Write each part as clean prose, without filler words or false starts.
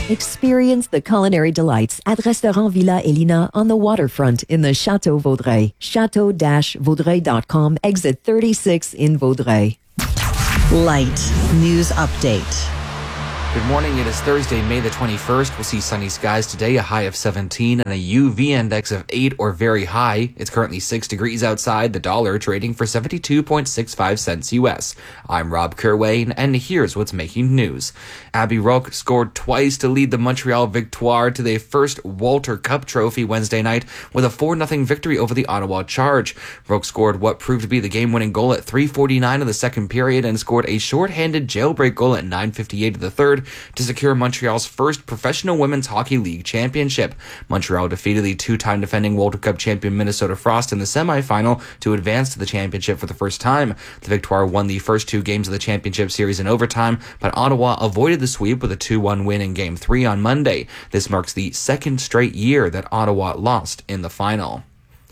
Experience the culinary delights at Restaurant Villa Elina on the waterfront in the Château Vaudreuil. Chateau-Vaudreuil.com, exit 36 in Vaudreuil. Light News Update. Good morning. It is Thursday, May the 21st. We'll see sunny skies today, a high of 17 and a UV index of 8 or very high. It's currently 6 degrees outside. The dollar trading for 72.65 cents US. I'm Rob Kerwayne, and here's what's making news. Abby Roque scored twice to lead the Montreal Victoire to their first Walter Cup trophy Wednesday night with a 4-0 victory over the Ottawa Charge. Roque scored what proved to be the game-winning goal at 3:49 of the second period and scored a short-handed jailbreak goal at 9:58 of the third to secure Montreal's first professional women's hockey league championship. Montreal defeated the two-time defending Walter Cup champion Minnesota Frost in the semifinal to advance to the championship for the first time. The Victoire won the first 2 games of the championship series in overtime, but Ottawa avoided the sweep with a 2-1 win in Game 3 on Monday. This marks the second straight year that Ottawa lost in the final.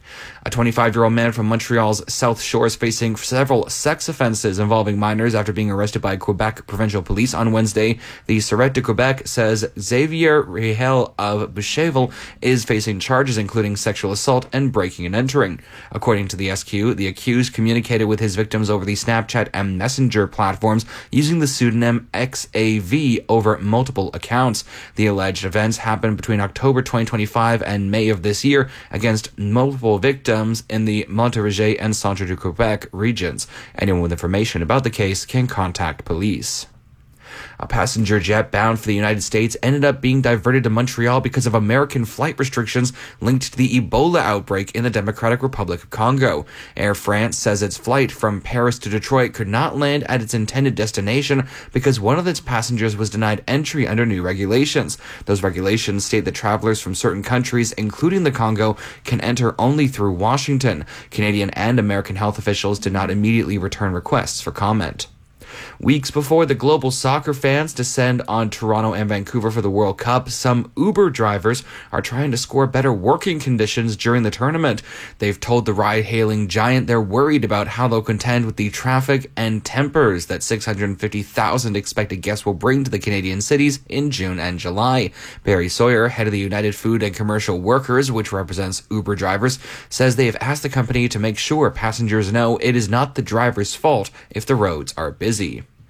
A 25-year-old man from Montreal's South Shore is facing several sex offenses involving minors after being arrested by Quebec provincial police on Wednesday. The Surete de Quebec says Xavier Rihel of Boucherville is facing charges including sexual assault and breaking and entering. According to the SQ, the accused communicated with his victims over the Snapchat and Messenger platforms using the pseudonym XAV over multiple accounts. The alleged events happened between October 2025 and May of this year against multiple victims in the Montérégie and Centre du Quebec regions. Anyone with information about the case can contact police. A passenger jet bound for the United States ended up being diverted to Montreal because of American flight restrictions linked to the Ebola outbreak in the Democratic Republic of Congo. Air France says its flight from Paris to Detroit could not land at its intended destination because one of its passengers was denied entry under new regulations. Those regulations state that travelers from certain countries, including the Congo, can enter only through Washington. Canadian and American health officials did not immediately return requests for comment. Weeks before the global soccer fans descend on Toronto and Vancouver for the World Cup, some Uber drivers are trying to score better working conditions during the tournament. They've told the ride-hailing giant they're worried about how they'll contend with the traffic and tempers that 650,000 expected guests will bring to the Canadian cities in June and July. Barry Sawyer, head of the United Food and Commercial Workers, which represents Uber drivers, says they have asked the company to make sure passengers know it is not the driver's fault if the roads are busy.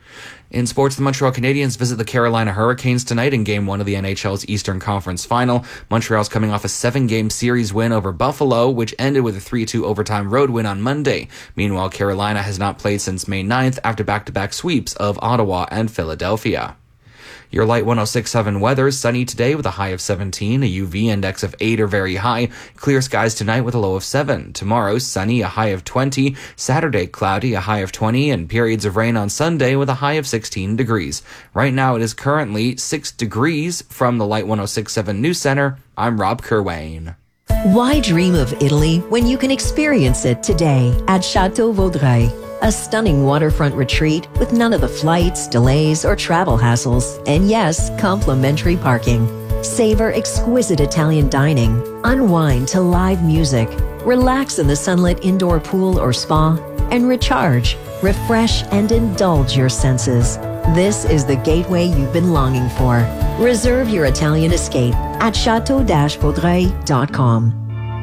In sports, the Montreal Canadiens visit the Carolina Hurricanes tonight in Game 1 of the NHL's Eastern Conference Final. Montreal's coming off a 7-game series win over Buffalo, which ended with a 3-2 overtime road win on Monday. Meanwhile, Carolina has not played since May 9th after back-to-back sweeps of Ottawa and Philadelphia. Your Light 106.7 weather, sunny today with a high of 17, a UV index of 8 or very high. Clear skies tonight with a low of 7. Tomorrow, sunny, a high of 20. Saturday, cloudy, a high of 20, and periods of rain on Sunday with a high of 16 degrees. Right now, it is currently 6 degrees. From the Light 106.7 News Center, I'm Rob Kerwayne. Why dream of Italy when you can experience it today at Château Vaudreuil? A stunning waterfront retreat with none of the flights, delays, or travel hassles. And yes, complimentary parking. Savor exquisite Italian dining. Unwind to live music. Relax in the sunlit indoor pool or spa. And recharge, refresh, and indulge your senses. This is the gateway you've been longing for. Reserve your Italian escape at chateau-vaudreuil.com.